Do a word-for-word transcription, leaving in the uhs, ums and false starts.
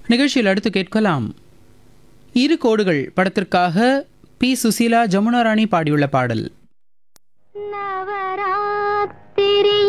நிகழ்ச்சியில் அடுத்து கேட்கலாம் இரு கோடுகள் படத்திற்காக பி சுசீலா ஜமுனா ராணி பாடியுள்ள பாடல். நவராத்திரி